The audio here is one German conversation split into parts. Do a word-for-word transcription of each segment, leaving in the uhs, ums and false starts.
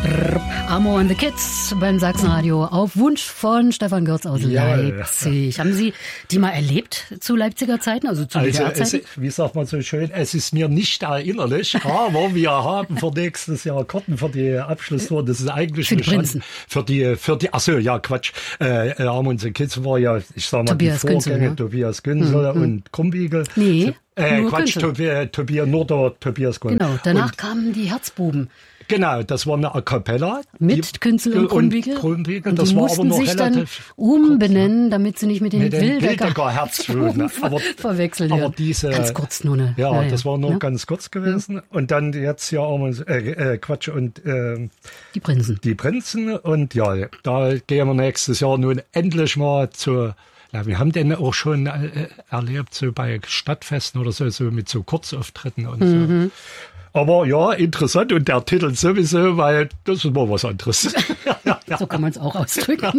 Amor and the Kids beim Sachsenradio auf Wunsch von Stefan Görz aus ja, Leipzig. Ja. Haben Sie die mal erlebt zu Leipziger Zeiten, also zu also Zeiten? Es, wie sagt man so schön, es ist mir nicht erinnerlich, aber wir haben für nächstes Jahr Karten für die Abschlusstour. Das ist eigentlich für die eine Prinzen. Chance für die, für die, ach so, ja, Quatsch. Äh, Amor and the Kids war ja, ich sag mal, Tobias die Vorgänge, Günzel, ja. Tobias Günzel hm, und Krumbiegel. Nee. Äh, nur Quatsch, Günzel. Tobi, Tobias, nur der Tobias Günzel. Genau, danach und, kamen die Herzbuben. Genau, das war eine A Cappella. Mit Günzel und Krumbiegel. Und, und das die war mussten aber noch sich dann relativ umbenennen, damit sie nicht mit den, mit den Wildecker, Wildecker Herzbuben ver verwechselt aber werden. diese, ganz kurz nur eine. Ja, ja das ja. war nur ja? ganz kurz gewesen. Ja. Und dann jetzt ja auch äh, äh, Quatsch und äh, die Prinzen. Die Prinzen. Und ja, da gehen wir nächstes Jahr nun endlich mal zu. Ja, wir haben den auch schon äh, erlebt, so bei Stadtfesten oder so, so mit so Kurzauftritten und mhm. so. Aber ja, interessant und der Titel sowieso, weil das ist mal was anderes. So kann man es auch ausdrücken.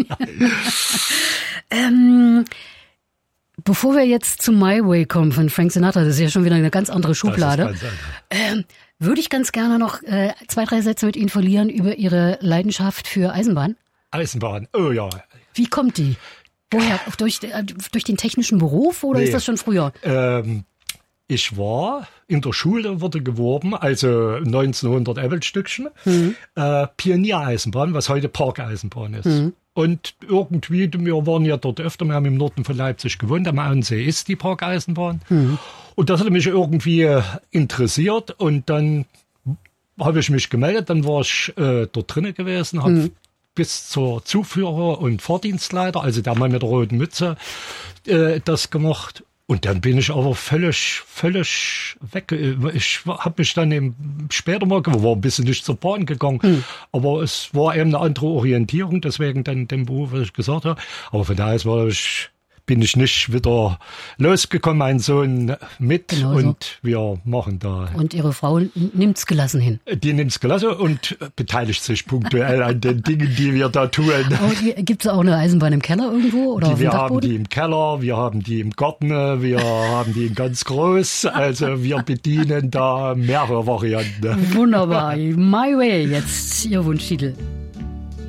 ähm, bevor wir jetzt zu My Way kommen von Frank Sinatra, das ist ja schon wieder eine ganz andere Schublade, ähm, würde ich ganz gerne noch äh, zwei, drei Sätze mit Ihnen verlieren über Ihre Leidenschaft für Eisenbahn. Eisenbahn, oh ja. Wie kommt die? Woher? Durch, äh, durch den technischen Beruf oder nee. ist das schon früher? Ähm, Ich war in der Schule, wurde geworben, also neunzehnhundert Äppelstückchen, mhm. äh, Pioniereisenbahn, was heute Parkeisenbahn ist. Mhm. Und irgendwie, wir waren ja dort öfter, wir haben im Norden von Leipzig gewohnt, am Auensee ist die Parkeisenbahn. Mhm. Und das hat mich irgendwie interessiert und dann habe ich mich gemeldet, dann war ich äh, dort drinnen gewesen, habe mhm. bis zur Zuführer und Fahrdienstleiter, also der Mann mit der roten Mütze, äh, das gemacht. Und dann bin ich aber völlig, völlig weg. Ich habe mich dann eben später mal, war ein bisschen nicht zur Bahn gegangen, hm. aber es war eben eine andere Orientierung, deswegen dann den Beruf, was ich gesagt habe. Aber von daher war ich, bin ich nicht wieder losgekommen, mein Sohn mit genau und so. Wir machen da. Und Ihre Frau nimmt's gelassen hin? Die nimmt's gelassen und beteiligt sich punktuell an den Dingen, die wir da tun. Gibt es auch eine Eisenbahn im Keller irgendwo? Oder die, auf dem wir Dachboden? haben die im Keller, wir haben die im Garten, wir haben die in ganz groß. Also wir bedienen da mehrere Varianten. Wunderbar. My Way, jetzt Ihr Wunschtitel.